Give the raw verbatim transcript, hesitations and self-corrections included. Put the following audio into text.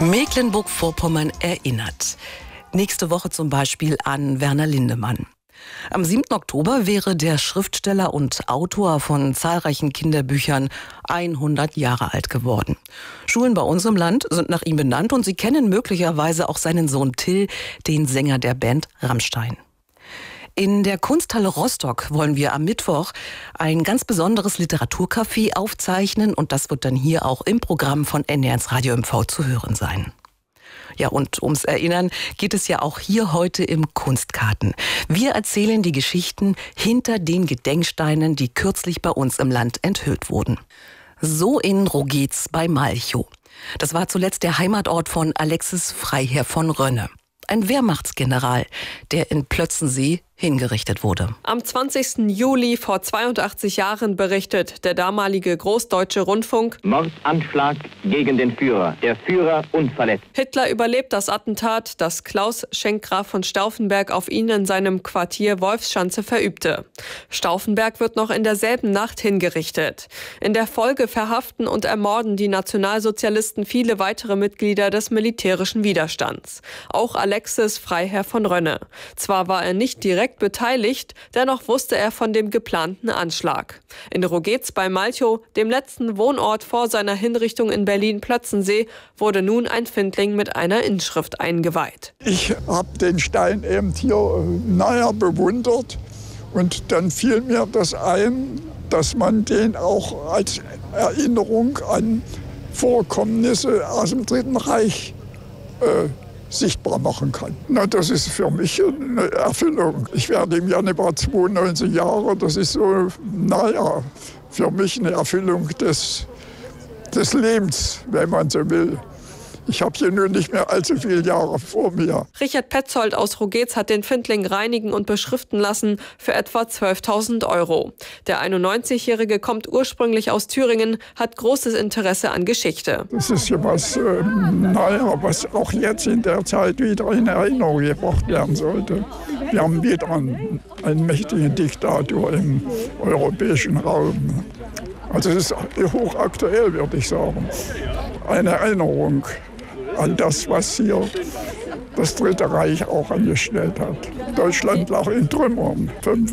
Mecklenburg-Vorpommern erinnert. Nächste Woche zum Beispiel an Werner Lindemann. Am siebten Oktober wäre der Schriftsteller und Autor von zahlreichen Kinderbüchern hundert Jahre alt geworden. Schulen bei uns im Land sind nach ihm benannt und Sie kennen möglicherweise auch seinen Sohn Till, den Sänger der Band Rammstein. In der Kunsthalle Rostock wollen wir am Mittwoch ein ganz besonderes Literaturcafé aufzeichnen und das wird dann hier auch im Programm von N D R eins Radio M V zu hören sein. Ja, und ums Erinnern geht es ja auch hier heute im Kunstkarten. Wir erzählen die Geschichten hinter den Gedenksteinen, die kürzlich bei uns im Land enthüllt wurden. So in Rogetz bei Malchow. Das war zuletzt der Heimatort von Alexis Freiherr von Rönne. Ein Wehrmachtsgeneral, der in Plötzensee hingerichtet wurde. Am zwanzigsten Juli vor zweiundachtzig Jahren berichtet der damalige Großdeutsche Rundfunk: Mordanschlag gegen den Führer. Der Führer unverletzt. Hitler überlebt das Attentat, das Klaus Schenkgraf von Stauffenberg auf ihn in seinem Quartier Wolfschanze verübte. Stauffenberg wird noch in derselben Nacht hingerichtet. In der Folge verhaften und ermorden die Nationalsozialisten viele weitere Mitglieder des militärischen Widerstands. Auch Alexis Freiherr von Rönne. Zwar war er nicht direkt beteiligt, dennoch wusste er von dem geplanten Anschlag. In Rogetz bei Malchow, dem letzten Wohnort vor seiner Hinrichtung in Berlin-Plötzensee, wurde nun ein Findling mit einer Inschrift eingeweiht. Ich habe den Stein eben hier naja bewundert und dann fiel mir das ein, dass man den auch als Erinnerung an Vorkommnisse aus dem Dritten Reich äh, sichtbar machen kann. Na, das ist für mich eine Erfüllung. Ich werde im Januar zweiundneunzig Jahre. Das ist so, naja, für mich eine Erfüllung des, des Lebens, wenn man so will. Ich habe hier nun nicht mehr allzu viele Jahre vor mir. Richard Petzold aus Rogetz hat den Findling reinigen und beschriften lassen für etwa zwölftausend Euro. Der einundneunzigjährige kommt ursprünglich aus Thüringen, hat großes Interesse an Geschichte. Das ist ja was, äh, naja, was auch jetzt in der Zeit wieder in Erinnerung gebracht werden sollte. Wir haben wieder einen, einen mächtigen Diktator im europäischen Raum. Also es ist hochaktuell, würde ich sagen. Eine Erinnerung an das, was hier das Dritte Reich auch angestellt hat. Deutschland lag in Trümmern.